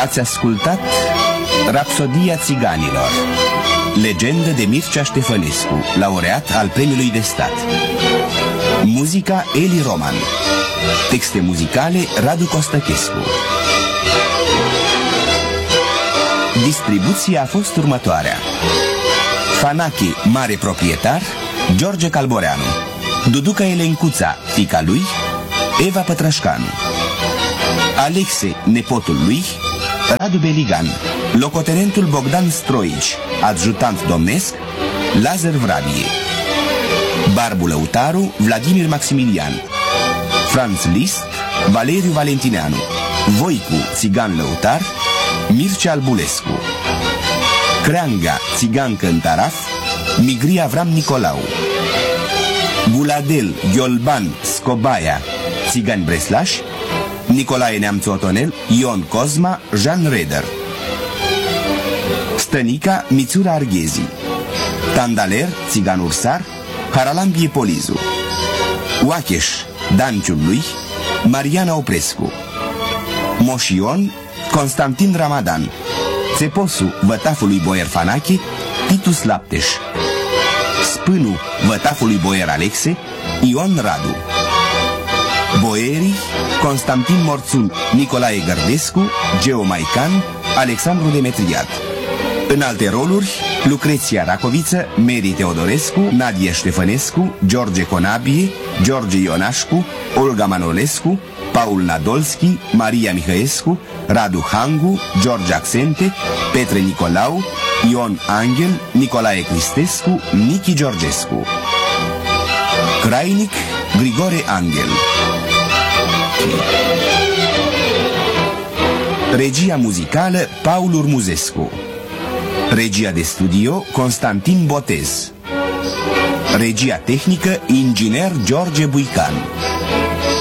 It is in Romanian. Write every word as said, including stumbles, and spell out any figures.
Ați ascultat Rapsodia țiganilor, legendă de Mircea Ștefănescu, laureat al Premiului de Stat. Muzica Eli Roman. Texte muzicale Radu Costăchescu. Distribuția a fost următoarea: Fanache, mare proprietar, George Calboreanu; Duduca Elencuța, fiica lui, Eva Pătrășcanu; Alexe, nepotul lui, Radu Beligan; locotenentul Bogdan Stroici, adjutant domnesc, Lazar Vrabie; Barbu Lăutaru, Vladimir Maximilian; Franz Liszt, Valeriu Valentineanu; Voicu, țigan lăutar, Mircea Albulescu; Creanga, țigancă în taraf, Migria Avram Nicolau; Guladel, Ghiolban, Scobaia, țigani breslași, Nicolae Neamțu Otonel, Ion Cosma, Jean Reder; Stănica, Mițura Arghezi; Tandaler, țigan ursar, Haralambie Polizu; Oacheș, danciul lui, Mariana Oprescu; Moșion, Constantin Ramadan; Țeposu, vătaful lui boier Fanache, Titus Lapteș; Spânu, vătaful lui boier Alexe, Ion Radu; boierii, Constantin Morțun, Nicolae Gărdescu, Geo Maican, Alexandru Demetriat. În alte roluri, Lucreția Racoviță, Meri Teodorescu, Nadia Ștefănescu, George Conabie, George Ionașcu, Olga Manolescu, Paul Nadolski, Maria Mihăescu, Radu Hangu, George Accente, Petre Nicolau, Ion Angel, Nicolae Cristescu, Nichi Georgescu. Crainic, Grigore Angel. Regia muzicală, Paul Urmuzescu. Regia de studio, Constantin Botez. Regia tehnică, inginer George Buican.